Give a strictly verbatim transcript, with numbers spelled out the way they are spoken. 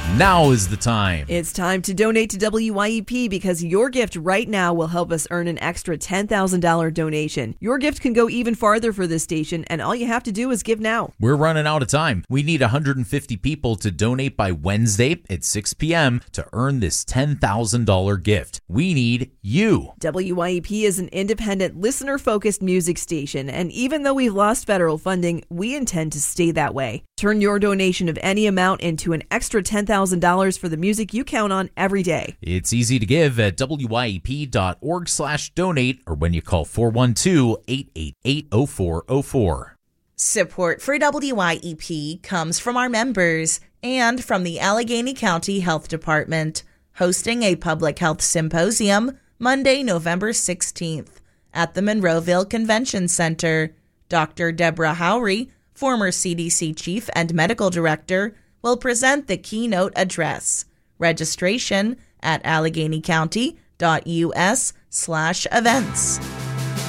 Now is the time. It's time to donate to W Y E P because your gift right now will help us earn an extra ten thousand dollars donation. Your gift can go even farther for this station, and all you have to do is give now. We're running out of time. We need one hundred fifty people to donate by Wednesday at six p.m. to earn this ten thousand dollars gift. We need you. W Y E P is an independent, listener-focused music station, and even though we've lost federal funding, we intend to stay that way. Turn your donation of any amount into an extra ten thousand dollars for the music you count on every day. It's easy to give at W Y E P dot org slash donate or when you call four one two, eight eight eight, zero four zero four. Support for W Y E P comes from our members and from the Allegheny County Health Department, hosting a public health symposium Monday, November sixteenth at the Monroeville Convention Center. Doctor Deborah Howry, former C D C chief and medical director, will present the keynote address. Registration at allegheny county dot U S slash events.